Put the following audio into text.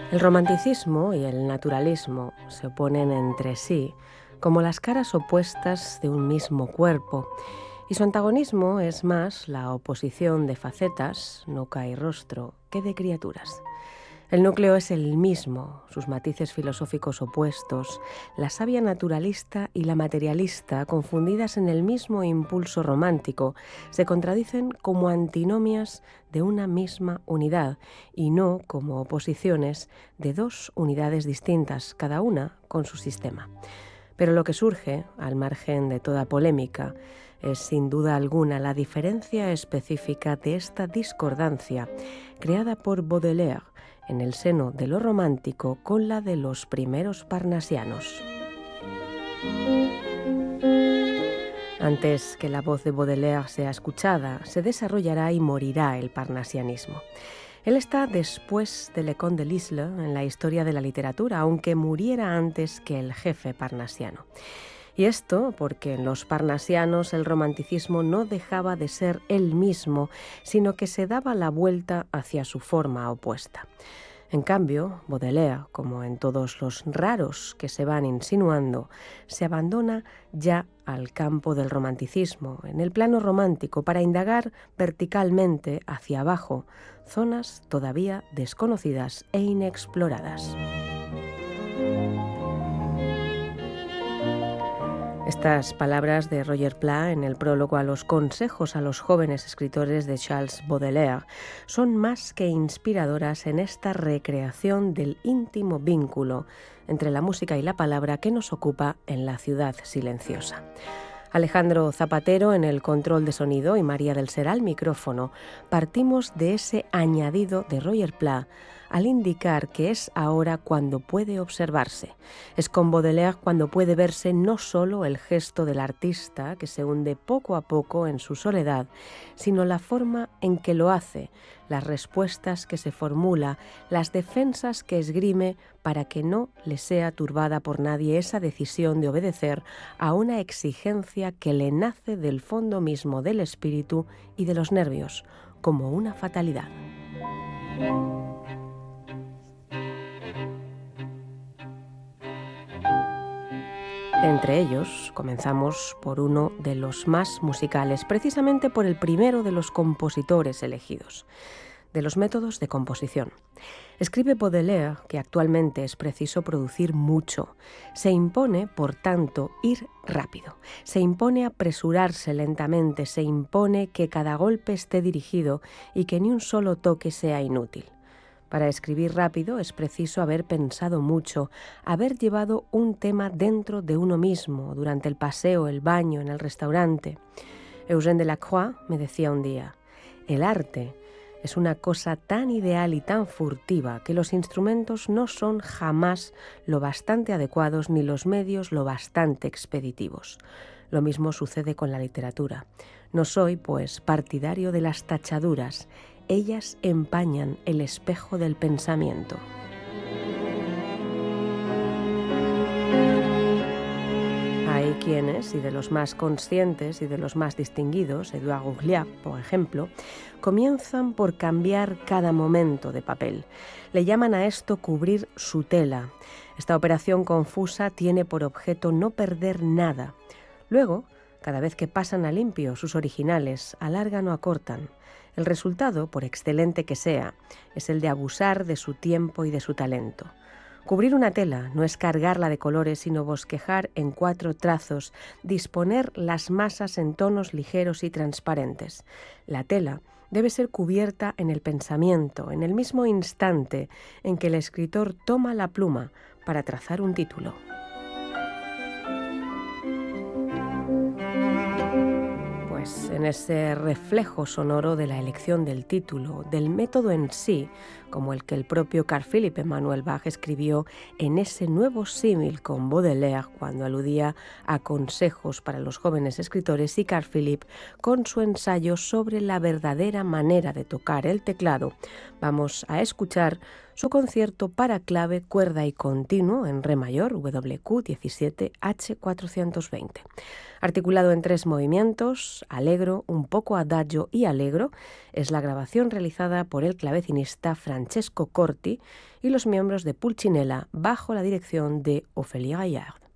El romanticismo y el naturalismo se oponen entre sí como las caras opuestas de un mismo cuerpo, y su antagonismo es más la oposición de facetas, nuca y rostro, que de criaturas. El núcleo es el mismo, sus matices filosóficos opuestos, la savia naturalista y la materialista, confundidas en el mismo impulso romántico, se contradicen como antinomias de una misma unidad y no como oposiciones de dos unidades distintas, cada una con su sistema. Pero lo que surge, al margen de toda polémica, es sin duda alguna la diferencia específica de esta discordancia creada por Baudelaire en el seno de lo romántico con la de los primeros parnasianos. Antes que la voz de Baudelaire sea escuchada, se desarrollará y morirá el parnasianismo. Él está después de Le Conte de Lisle en la historia de la literatura, aunque muriera antes que el jefe parnasiano. Y esto porque en los parnasianos el romanticismo no dejaba de ser él mismo, sino que se daba la vuelta hacia su forma opuesta. En cambio, Baudelaire, como en todos los raros que se van insinuando, se abandona ya al campo del romanticismo, en el plano romántico, para indagar verticalmente hacia abajo, zonas todavía desconocidas e inexploradas. Estas palabras de Roger Pla en el prólogo a los consejos a los jóvenes escritores de Charles Baudelaire son más que inspiradoras en esta recreación del íntimo vínculo entre la música y la palabra que nos ocupa en la ciudad silenciosa. Alejandro Zapatero en el control de sonido y María del Ser al micrófono, partimos de ese añadido de Roger Pla al indicar que es ahora cuando puede observarse. Es con Baudelaire cuando puede verse no solo el gesto del artista que se hunde poco a poco en su soledad, sino la forma en que lo hace, las respuestas que se formula, las defensas que esgrime para que no le sea turbada por nadie esa decisión de obedecer a una exigencia que le nace del fondo mismo del espíritu y de los nervios, como una fatalidad. Entre ellos, comenzamos por uno de los más musicales, precisamente por el primero de los compositores elegidos, de los métodos de composición. Escribe Baudelaire que actualmente es preciso producir mucho. Se impone, por tanto, ir rápido. Se impone apresurarse lentamente. Se impone que cada golpe esté dirigido y que ni un solo toque sea inútil. Para escribir rápido es preciso haber pensado mucho, haber llevado un tema dentro de uno mismo, durante el paseo, el baño, en el restaurante. Eugène Delacroix me decía un día: el arte es una cosa tan ideal y tan furtiva que los instrumentos no son jamás lo bastante adecuados ni los medios lo bastante expeditivos. Lo mismo sucede con la literatura. No soy, pues, partidario de las tachaduras. Ellas empañan el espejo del pensamiento. Hay quienes, y de los más conscientes y de los más distinguidos, Édouard Bruglia, por ejemplo, comienzan por cambiar cada momento de papel. Le llaman a esto cubrir su tela. Esta operación confusa tiene por objeto no perder nada. Luego, cada vez que pasan a limpio sus originales, alargan o acortan. El resultado, por excelente que sea, es el de abusar de su tiempo y de su talento. Cubrir una tela no es cargarla de colores, sino bosquejar en 4 trazos, disponer las masas en tonos ligeros y transparentes. La tela debe ser cubierta en el pensamiento, en el mismo instante en que el escritor toma la pluma para trazar un título. Pues en ese reflejo sonoro de la elección del título, del método en sí, como el que el propio Carl Philipp Emanuel Bach escribió en ese nuevo símil con Baudelaire cuando aludía a consejos para los jóvenes escritores, y Carl Philipp con su ensayo sobre la verdadera manera de tocar el teclado, vamos a escuchar su concierto para clave, cuerda y continuo en re mayor, WQ 17 H420. Articulado en 3 movimientos, allegro, un poco adagio y allegro, es la grabación realizada por el clavecinista Francesco Corti y los miembros de Pulcinella bajo la dirección de Ophélie Gaillard.